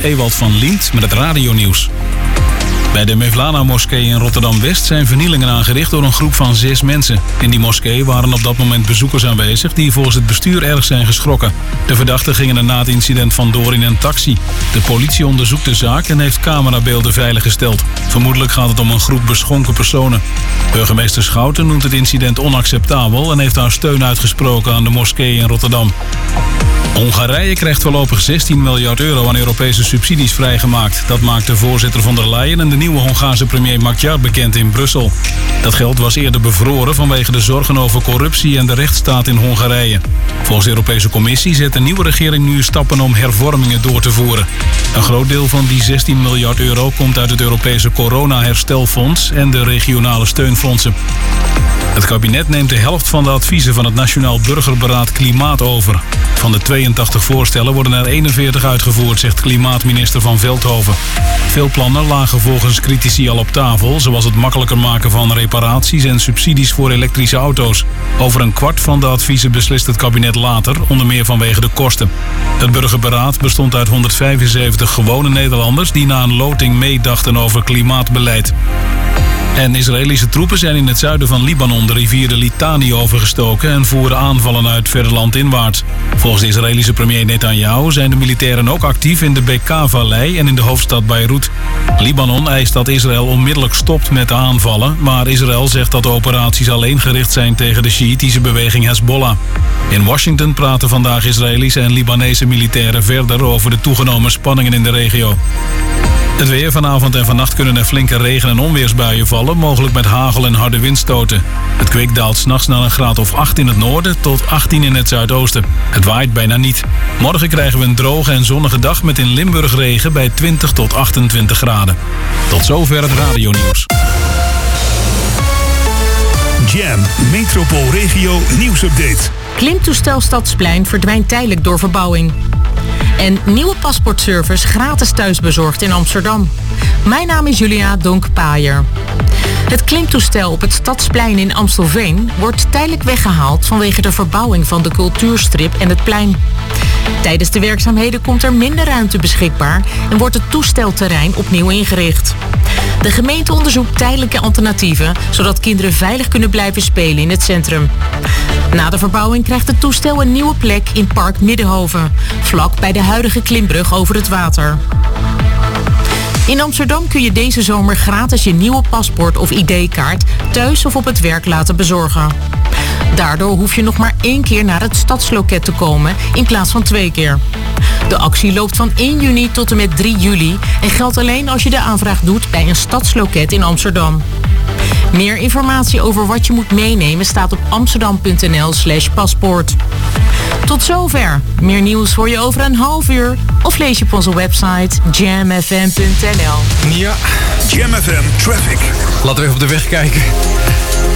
Ewald van Lint met het radionieuws. Bij de Mevlana-moskee in Rotterdam-West zijn vernielingen aangericht door een groep van 6 mensen. In die moskee waren op dat moment bezoekers aanwezig die volgens het bestuur erg zijn geschrokken. De verdachten gingen er na het incident vandoor in een taxi. De politie onderzoekt de zaak en heeft camerabeelden veiliggesteld. Vermoedelijk gaat het om een groep beschonken personen. Burgemeester Schouten noemt het incident onacceptabel en heeft haar steun uitgesproken aan de moskee in Rotterdam. Hongarije krijgt voorlopig 16 miljard euro aan Europese subsidies vrijgemaakt. Dat maakt de voorzitter von der Leyen en de nieuwe Hongaarse premier Magyar bekend in Brussel. Dat geld was eerder bevroren vanwege de zorgen over corruptie en de rechtsstaat in Hongarije. Volgens de Europese Commissie zet de nieuwe regering nu stappen om hervormingen door te voeren. Een groot deel van die 16 miljard euro komt uit het Europese corona-herstelfonds en de regionale steunfondsen. Het kabinet neemt de helft van de adviezen van het Nationaal Burgerberaad Klimaat over. Van de 82 voorstellen worden er 41 uitgevoerd, zegt klimaatminister Van Veldhoven. Veel plannen lagen volgens critici al op tafel, zoals het makkelijker maken van reparaties en subsidies voor elektrische auto's. Over een kwart van de adviezen beslist het kabinet later, onder meer vanwege de kosten. Het burgerberaad bestond uit 175 gewone Nederlanders die na een loting meedachten over klimaatbeleid. En Israëlische troepen zijn in het zuiden van Libanon de rivier de Litani overgestoken en voeren aanvallen uit verder landinwaarts. Volgens de Israëlische premier Netanyahu zijn de militairen ook actief in de Bekaa-vallei en in de hoofdstad Beirut. Libanon eist dat Israël onmiddellijk stopt met de aanvallen, maar Israël zegt dat de operaties alleen gericht zijn tegen de Sjiïtische beweging Hezbollah. In Washington praten vandaag Israëlische en Libanese militairen verder over de toegenomen spanningen in de regio. Het weer: vanavond en vannacht kunnen er flinke regen- en onweersbuien vallen, mogelijk met hagel en harde windstoten. Het kwik daalt 's nachts naar een graad of 8 in het noorden tot 18 in het zuidoosten. Het waait bijna niet. Morgen krijgen we een droge en zonnige dag met in Limburg regen bij 20 tot 28 graden. Tot zover het radionieuws. Jam Metropoolregio nieuwsupdate. Klimtoestel Stadsplein verdwijnt tijdelijk door verbouwing. En nieuwe paspoortservice gratis thuisbezorgd in Amsterdam. Mijn naam is Julia Donk-Paaier. Het klimtoestel op het Stadsplein in Amstelveen wordt tijdelijk weggehaald vanwege de verbouwing van de cultuurstrip en het plein. Tijdens de werkzaamheden komt er minder ruimte beschikbaar en wordt het toestelterrein opnieuw ingericht. De gemeente onderzoekt tijdelijke alternatieven, zodat kinderen veilig kunnen blijven spelen in het centrum. Na de verbouwing krijgt het toestel een nieuwe plek in Park Middenhoven, vlak bij de huidige klimbrug over het water. In Amsterdam kun je deze zomer gratis je nieuwe paspoort of ID-kaart thuis of op het werk laten bezorgen. Daardoor hoef je nog maar 1 keer naar het stadsloket te komen in plaats van 2 keer. De actie loopt van 1 juni tot en met 3 juli en geldt alleen als je de aanvraag doet bij een stadsloket in Amsterdam. Meer informatie over wat je moet meenemen staat op amsterdam.nl/paspoort. Tot zover. Meer nieuws hoor je over een half uur of lees je op onze website jamfm.nl. Ja, Jam FM Traffic. laten we even op de weg kijken.